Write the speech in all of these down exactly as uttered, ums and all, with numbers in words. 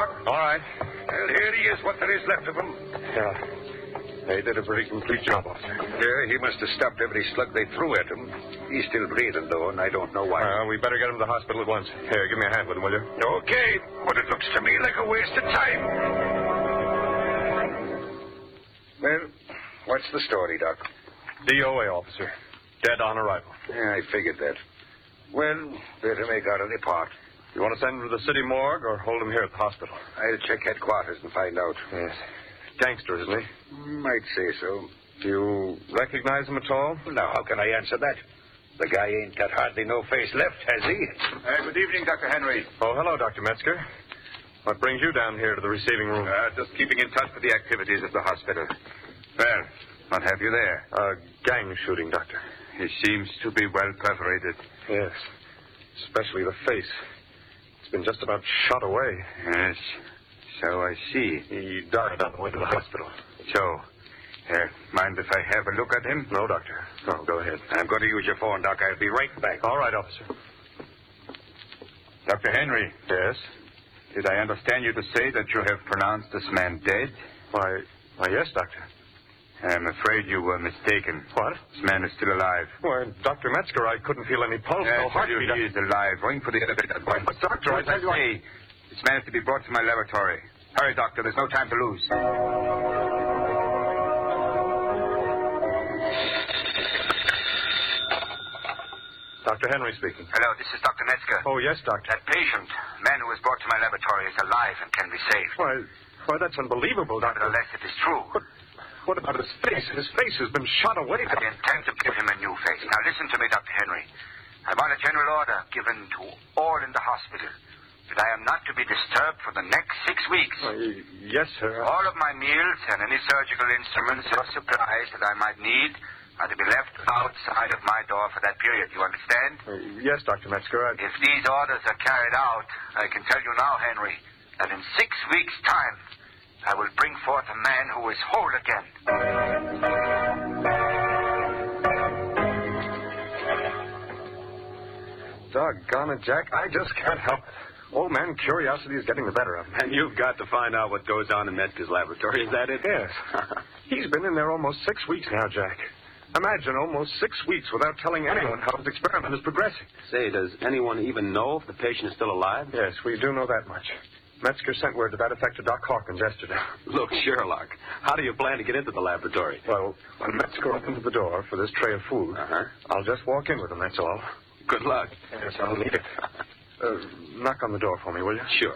All right. Well, here he is, what there is left of him. Yeah. They did a pretty complete job, officer. Yeah, he must have stopped every slug they threw at him. He's still breathing, though, and I don't know why. Well, we better get him to the hospital at once. Here, give me a hand with him, will you? Okay, but it looks to me like a waste of time. Well, what's the story, Doc? D O A, officer. Dead on arrival. Yeah, I figured that. Well, better make out a report. You want to send him to the city morgue or hold him here at the hospital? I'll check headquarters and find out. Yes. Gangster, isn't he? Might say so. Do you recognize him at all? Well, now, how can I answer that? The guy ain't got hardly no face left, has he? Uh, good evening, Doctor Henry. Oh, hello, Doctor Metzger. What brings you down here to the receiving room? Uh, just keeping in touch with the activities of the hospital. Well, what have you there? A gang shooting, Doctor. He seems to be well perforated. Yes. Especially the face. It's been just about shot away. Yes. So I see. He died on the way to the hospital. So, uh, mind if I have a look at him? No, Doctor. No, go ahead. I'm going to use your phone, Doc. I'll be right back. All right, officer. Doctor Henry. Yes? Did I understand you to say that you have pronounced this man dead? Why, why, yes, Doctor. I'm afraid you were mistaken. What? This man is still alive. Why, Doctor Metzger, I couldn't feel any pulse, Yes, no heartbeat. he is alive. Ring for the elevator. But, but Doctor, I tell you... Hey, this man is to be brought to my laboratory. Hurry, Doctor. There's no time to lose. Doctor Henry speaking. Hello, this is Doctor Metzger. Oh, yes, Doctor. That patient, man who was brought to my laboratory, is alive and can be saved. Why, why, that's unbelievable, Doctor. Nevertheless, it is true. But what about his face? His face has been shot away. I intend to give him a new face. Now, listen to me, Doctor Henry. I want a general order given to all in the hospital that I am not to be disturbed for the next six weeks. Uh, yes, sir. All of my meals and any surgical instruments or supplies that I might need are to be left outside of my door for that period. You understand? Uh, yes, Doctor Metzger. I... If these orders are carried out, I can tell you now, Henry, that in six weeks' time, I will bring forth a man who is whole again. Doggone it, Jack. I just can't help it. Old man curiosity is getting the better of me. And you've got to find out what goes on in Metzger's laboratory. Is that it? Yes. He's been in there almost six weeks now, Jack. Imagine almost six weeks without telling anyone how his experiment is progressing. Say, does anyone even know if the patient is still alive? Yes, we do know that much. Metzger sent word to that effect to Doc Hawkins yesterday. Look, Sherlock, how do you plan to get into the laboratory? Well, when Metzger opens the door for this tray of food, uh-huh. I'll just walk in with him, that's all. Good luck. Yes, I'll need it. Uh, knock on the door for me, will you? Sure.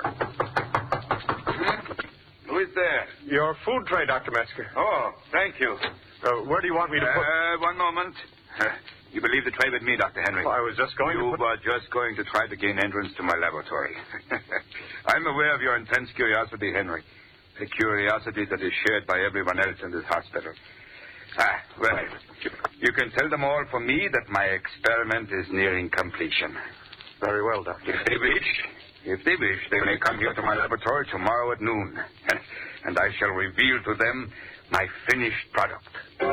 Who is there? Your food tray, Doctor Metzger. Oh, thank you. Uh, where do you want me to put... Uh, one moment. Uh, you will leave the tray with me, Doctor Henry. Well, I was just going you to put... were just going to try to gain entrance to my laboratory. I'm aware of your intense curiosity, Henry. A curiosity that is shared by everyone else in this hospital. Ah, well, you can tell them all for me that my experiment is nearing completion. Very well, Doctor. If they wish, if they wish, they may come here to my laboratory tomorrow at noon. And I shall reveal to them my finished product.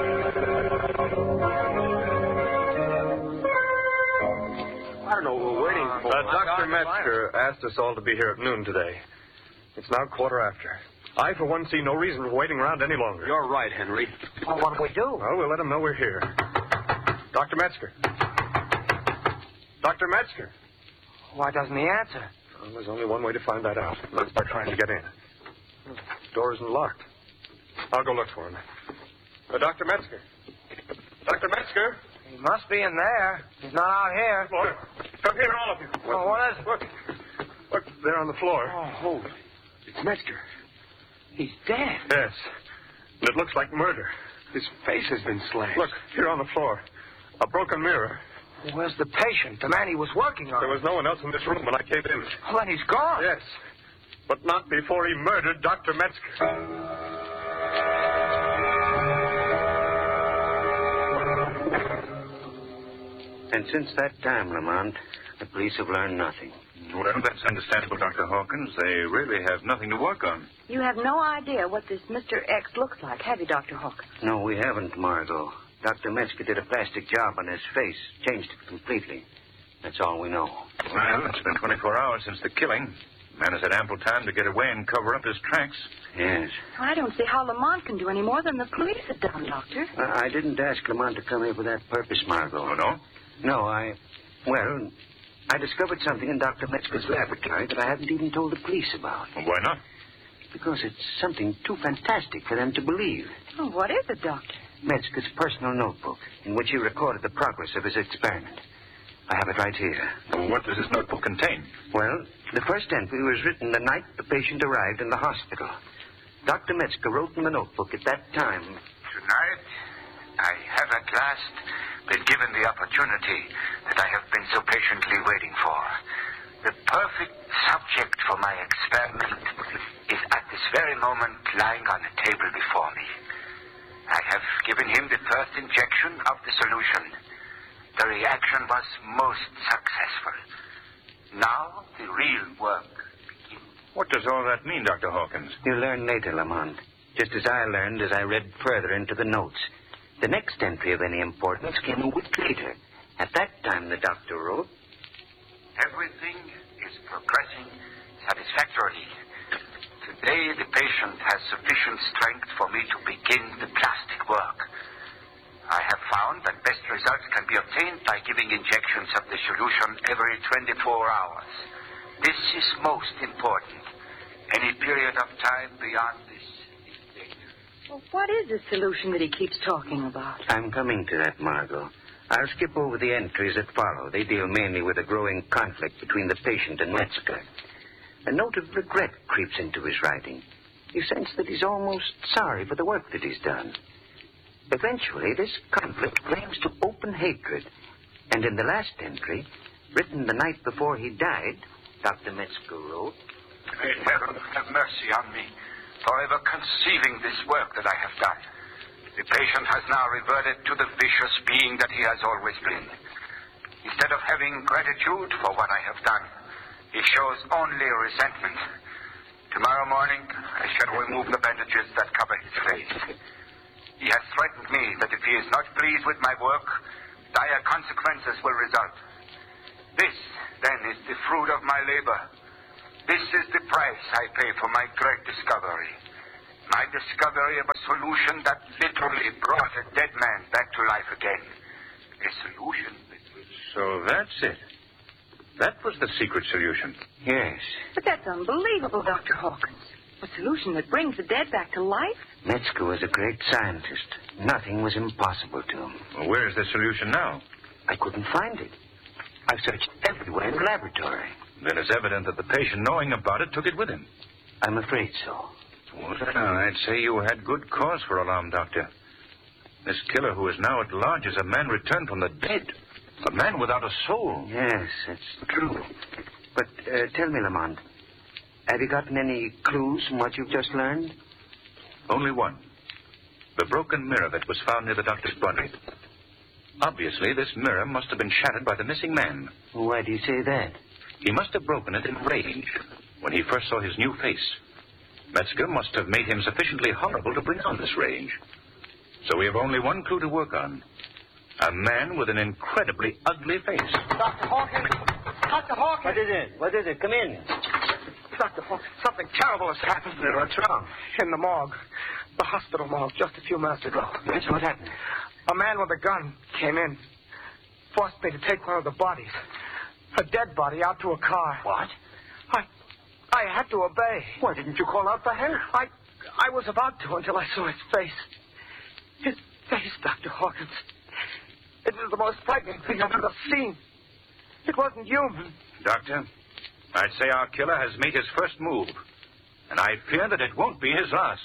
I don't know what we're waiting for. Uh, Doctor Metzger asked us all to be here at noon today. It's now quarter after. I, for one, see no reason for waiting around any longer. You're right, Henry. Well, what do we do? Well, we'll let him know we're here. Doctor Metzger. Doctor Metzger. Why doesn't he answer? Well, there's only one way to find that out. Let's start trying to get in. The door isn't locked. I'll go look for him. Uh, Doctor Metzger. Doctor Metzger. He must be in there. He's not out here. Look, come here, all of you. Well, what is it? Look. Look, there on the floor. Oh, hold it. It's Metzger. He's dead. Yes. And it looks like murder. His face has been slashed. Look, here on the floor. A broken mirror. Where's the patient? The man he was working on. There was no one else in this room when I came in. Well, then he's gone. Yes. But not before he murdered Doctor Metzger. And since that time, Lamont, the police have learned nothing. Well, that's understandable, Doctor Hawkins. They really have nothing to work on. You have no idea what this Mister X looks like, have you, Doctor Hawkins? No, we haven't, Margot. Doctor Metzger did a plastic job on his face, changed it completely. That's all we know. Well, it's been twenty-four hours since the killing. Man has had ample time to get away and cover up his tracks. Yes. I don't see how Lamont can do any more than the police have done, Doctor. Uh, I didn't ask Lamont to come here for that purpose, Margot. Oh, no? No, I... Well, I discovered something in Doctor Metzger's laboratory that I haven't even told the police about. Well, why not? Because it's something too fantastic for them to believe. Oh, what is it, Doctor? Metzger's personal notebook, in which he recorded the progress of his experiment. I have it right here. Well, what does this notebook contain? Well, the first entry was written the night the patient arrived in the hospital. Doctor Metzger wrote in the notebook at that time... Tonight, I have at last been given the opportunity that I have been so patiently waiting for. The perfect subject for my experiment is at this very moment lying on the table before me. I have given him the first injection of the solution. The reaction was most successful. Now the real work begins. What does all that mean, Doctor Hawkins? You'll learn later, Lamont. Just as I learned as I read further into the notes. The next entry of any importance came a week later. At that time, the doctor wrote... Everything is progressing satisfactorily. Today, the patient has sufficient strength for me to begin the plastic work. I have found that best results can be obtained by giving injections of the solution every twenty-four hours. This is most important. Any period of time beyond this is dangerous. Well, what is the solution that he keeps talking about? I'm coming to that, Margot. I'll skip over the entries that follow. They deal mainly with a growing conflict between the patient and Metzger. A note of regret creeps into his writing. You sense that he's almost sorry for the work that he's done. Eventually, this conflict flames to open hatred. And in the last entry, written the night before he died, Doctor Metzger wrote... May heaven have mercy on me for ever conceiving this work that I have done. The patient has now reverted to the vicious being that he has always been. Instead of having gratitude for what I have done, he shows only resentment. Tomorrow morning, I shall remove the bandages that cover his face. He has threatened me that if he is not pleased with my work, dire consequences will result. This, then, is the fruit of my labor. This is the price I pay for my great discovery. My discovery of a solution that literally brought a dead man back to life again. A solution that was... So that's it. That was the secret solution. Yes. But that's unbelievable, Doctor Hawkins. A solution that brings the dead back to life? Metzger was a great scientist. Nothing was impossible to him. Well, where is the solution now? I couldn't find it. I've searched everywhere in the laboratory. Then it's evident that the patient, knowing about it, took it with him. I'm afraid so. Well, I'd say you had good cause for alarm, Doctor. This killer who is now at large is a man returned from the dead. A man without a soul. Yes, that's true. But uh, tell me, Lamont, have you gotten any clues from what you've just learned? Only one. The broken mirror that was found near the doctor's body. Obviously, this mirror must have been shattered by the missing man. Why do you say that? He must have broken it in rage when he first saw his new face. Metzger must have made him sufficiently horrible to bring on this rage. So we have only one clue to work on. A man with an incredibly ugly face. Doctor Hawkins! Doctor Hawkins! What is it? What is it? Come in. Doctor Hawkins, something terrible has happened. What's wrong? In the morgue. The hospital morgue, just a few minutes ago. Yes, what happened? A man with a gun came in. Forced me to take one of the bodies. A dead body out to a car. What? I I had to obey. Why didn't you call out for help? I I was about to until I saw his face. His face, Doctor Hawkins. It was the most frightening thing I've ever seen. It wasn't human. Doctor, I'd say our killer has made his first move. And I fear that it won't be his last.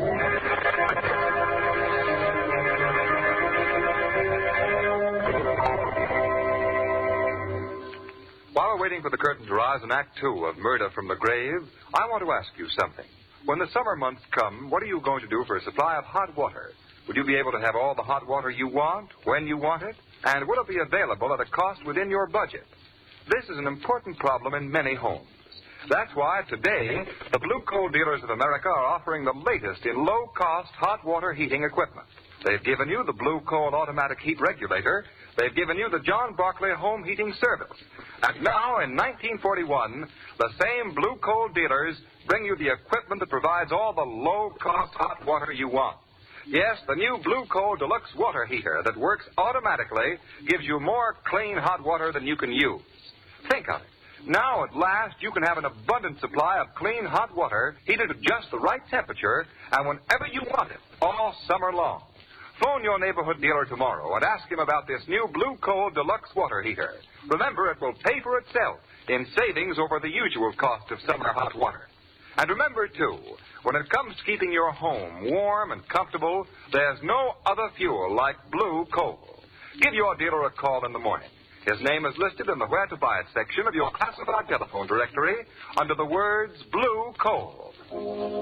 While we're waiting for the curtain to rise in Act Two of Murder from the Grave, I want to ask you something. When the summer months come, what are you going to do for a supply of hot water? Would you be able to have all the hot water you want, when you want it? And will it be available at a cost within your budget? This is an important problem in many homes. That's why today, the Blue Coal Dealers of America are offering the latest in low-cost hot water heating equipment. They've given you the Blue Coal Automatic Heat Regulator. They've given you the John Barclay Home Heating Service. And now, in nineteen forty-one, the same Blue Coal dealers bring you the equipment that provides all the low-cost hot water you want. Yes, the new Blue Coal Deluxe Water Heater that works automatically gives you more clean hot water than you can use. Think of it. Now, at last, you can have an abundant supply of clean hot water heated at just the right temperature and whenever you want it, all summer long. Phone your neighborhood dealer tomorrow and ask him about this new Blue Coal Deluxe Water Heater. Remember, it will pay for itself in savings over the usual cost of summer hot water. And remember, too, when it comes to keeping your home warm and comfortable, there's no other fuel like Blue Coal. Give your dealer a call in the morning. His name is listed in the Where to Buy It section of your classified telephone directory under the words Blue Coal.